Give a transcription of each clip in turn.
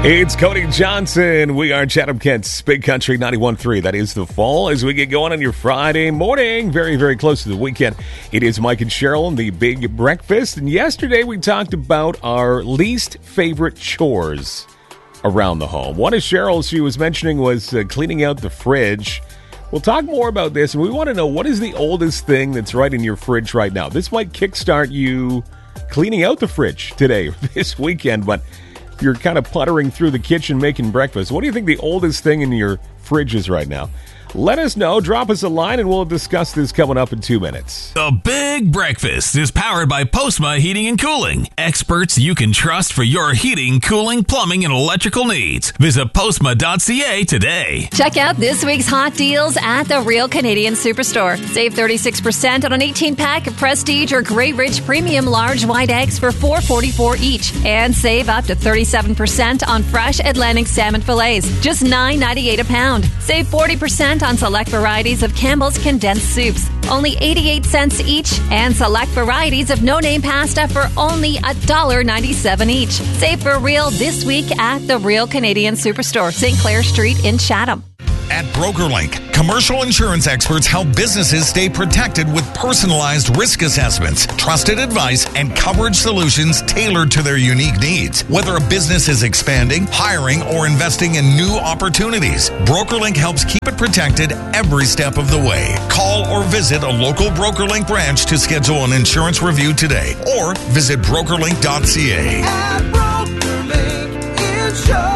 It's Cody Johnson. We are Chatham Kent's Big Country 91.3. That is the fall as we get going on your Friday morning. Very, very close to the weekend. It is Mike and Cheryl and the Big Breakfast. And yesterday we talked about our least favorite chores around the home. One of Cheryl's she was mentioning was cleaning out the fridge. We'll talk more about this, and we want to know what is the oldest thing that's right in your fridge right now. This might kickstart you cleaning out the fridge today, this weekend, but if you're kind of puttering through the kitchen making breakfast, what do you think the oldest thing in your fridge is right now? Let us know. Drop us a line, and we'll discuss this coming up in 2 minutes. The Big Breakfast is powered by Postma Heating and Cooling. Experts you can trust for your heating, cooling, plumbing, and electrical needs. Visit postma.ca today. Check out this week's hot deals at the Real Canadian Superstore. Save 36% on an 18-pack of Prestige or Grey Ridge Premium Large White Eggs for $4.44 each. And save up to 37% on fresh Atlantic salmon fillets, just $9.98 a pound. Save 40% on select varieties of Campbell's condensed soups, only 88 cents each, and select varieties of no-name pasta for only $1.97 each. Save for real this week at the Real Canadian Superstore, St. Clair Street in Chatham. At BrokerLink, commercial insurance experts help businesses stay protected with personalized risk assessments, trusted advice, and coverage solutions tailored to their unique needs. Whether a business is expanding, hiring, or investing in new opportunities, BrokerLink helps keep it protected every step of the way. Call or visit a local BrokerLink branch to schedule an insurance review today, or visit brokerlink.ca. At BrokerLink Insurance.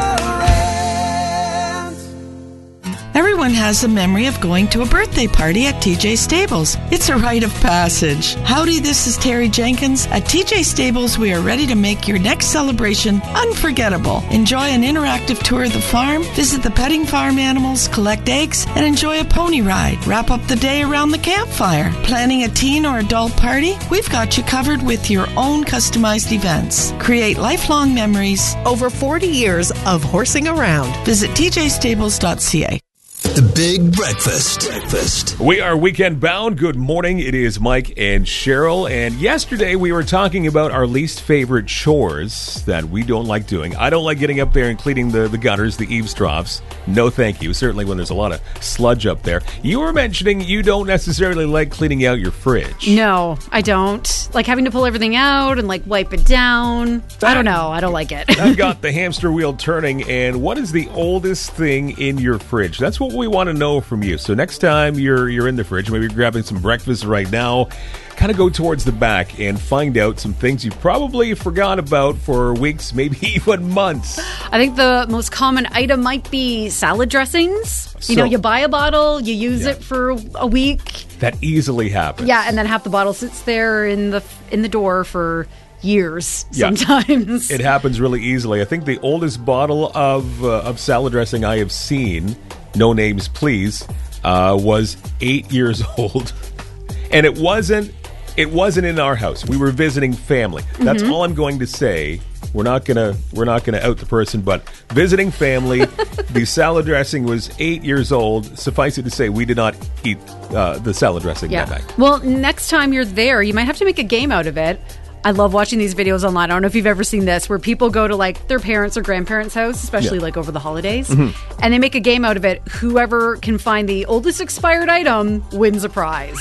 Everyone has a memory of going to a birthday party at TJ Stables. It's a rite of passage. Howdy, this is Terry Jenkins. At TJ Stables, we are ready to make your next celebration unforgettable. Enjoy an interactive tour of the farm, visit the petting farm animals, collect eggs, and enjoy a pony ride. Wrap up the day around the campfire. Planning a teen or adult party? We've got you covered with your own customized events. Create lifelong memories. Over 40 years of horsing around. Visit tjstables.ca. The Big Breakfast. We are weekend bound. Good morning. It is Mike and Cheryl. And yesterday we were talking about our least favorite chores that we don't like doing. I don't like getting up there and cleaning the gutters, the eaves troughs. No thank you. Certainly when there's a lot of sludge up there. You were mentioning you don't necessarily like cleaning out your fridge. No, I don't. Like having to pull everything out and like wipe it down. I don't know. I don't like it. I've got the hamster wheel turning. And what is the oldest thing in your fridge? That's what we want to know from you. So next time you're in the fridge, maybe you're grabbing some breakfast right now, kind of go towards the back and find out some things you probably forgot about for weeks, maybe even months. I think the most common item might be salad dressings. You buy a bottle, you use it for a week. That easily happens. Yeah, and then half the bottle sits there in the door for years sometimes. It happens really easily. I think the oldest bottle of salad dressing I have seen, no names please, was 8 years old. And it wasn't in our house. We were visiting family. That's all I'm going to say. We're not gonna out the person, but visiting family. The salad dressing was 8 years old. Suffice it to say, we did not eat the salad dressing that night. Well, next time you're there, you might have to make a game out of it. I love watching these videos online. I don't know if you've ever seen this, where people go to like their parents' or grandparents' house, especially like over the holidays, and they make a game out of it. Whoever can find the oldest expired item wins a prize.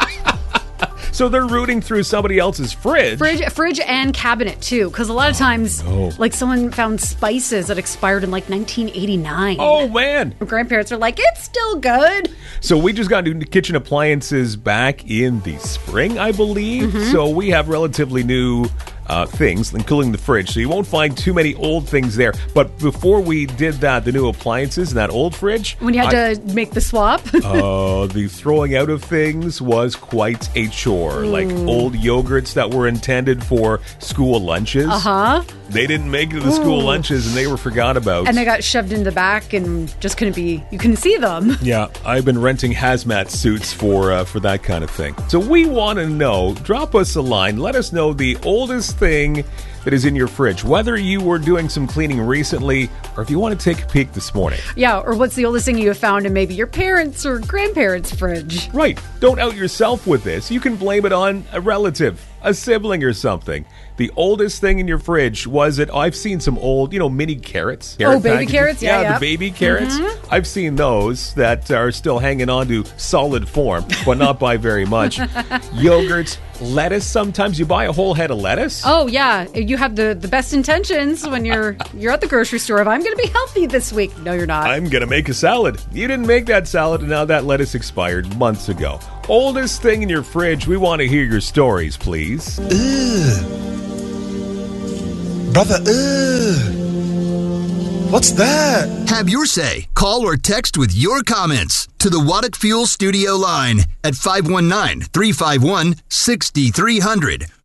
So they're rooting through somebody else's fridge. Fridge and cabinet, too. Because a lot of times, like someone found spices that expired in like 1989. Oh, man. Grandparents are like, it's still good. So we just got into kitchen appliances back in the spring, I believe. So we have relatively new things, including the fridge. So you won't find too many old things there. But before we did that, the new appliances in that old fridge. When you had to make the swap. The throwing out of things was quite a chore. Like old yogurts that were intended for school lunches. They didn't make it to the school lunches and they were forgot about. And they got shoved in the back and just you couldn't see them. Yeah, I've been renting hazmat suits for that kind of thing. So we want to know, drop us a line, let us know the oldest thing that is in your fridge, whether you were doing some cleaning recently or if you want to take a peek this morning. Yeah, or what's the oldest thing you have found in maybe your parents' or grandparents' fridge. Right. Don't out yourself with this. You can blame it on a relative, a sibling or something. The oldest thing in your fridge, was it? I've seen some old, mini carrots. Baby packages. carrots? Yeah. The baby carrots. I've seen those that are still hanging on to solid form, but not by very much. Yogurts, lettuce. Sometimes you buy a whole head of lettuce. Oh, yeah. You have the best intentions when you're at the grocery store. If I'm going to be healthy this week. No, you're not. I'm going to make a salad. You didn't make that salad, and now that lettuce expired months ago. Oldest thing in your fridge. We want to hear your stories, please. Brother, what's that? Have your say. Call or text with your comments to the Waddick Fuel Studio line at 519-351-6300